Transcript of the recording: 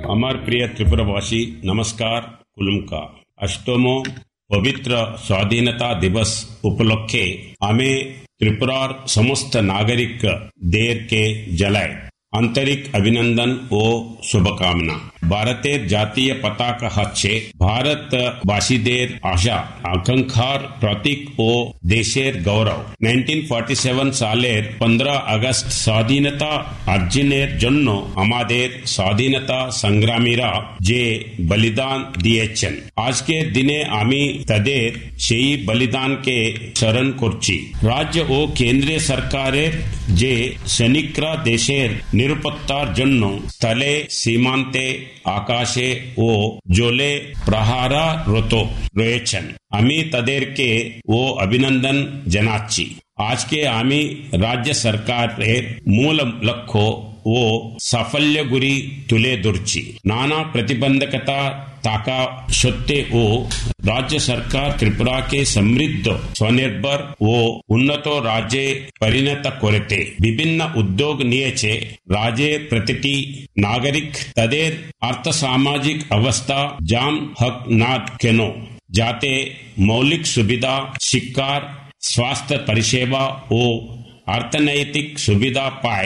আমার প্রিয় ত্রিপুরাবাসী নমস্কার কুলুমকা अष्टमो पवित्र स्वाधीनता दिवस उपलक्षे आमे त्रिपुरार समस्त नागरिक देर के जलाय आंतरिक अभिनंदन व शुभकामना भारतेर जातीय पताका हच्छे भारत वासीदेर आशा आकांक्षार प्रतीक व देशेर गौरव 1947 सालेर 15 अगस्त स्वाधीनता अर्जनेर जन्नो आमादेर स्वाधीनता संग्रामीरा जे बलिदान दिएछेन आजके दिने आमी तादेर सेई बलिदान के स्मरण करछि राज्य व केंद्रीय सरकारेर जे सैनिकरा देशेर निरापत्तार जन्नो स्थले सीमान्ते आकाशे ও জলে প্রহাররত রয়েছেন আমি তাদেরকে ও অভিনন্দন জানাচ্ছি আজকে আমি রাজ্য সরকারের মূল লক্ষ্য ও সাফল্যগুলি তুলে ধরছি নানা প্রতিবন্ধকতা থাকা সত্ত্বেও রাজ্য সরকার ত্রিপুরাকে সমৃদ্ধ স্বনির্ভর ও উন্নত রাজ্যে পরিণত করতে বিভিন্ন উদ্যোগ নিয়েছে রাজ্যের প্রতিটি নাগরিক তাদের আর্থসামাজিক অবস্থা জাম হক না কেন যাতে মৌলিক সুবিধা শিক্ষার স্বাস্থ্য পরিষেবা ও অর্থনৈতিক সুবিধা পায়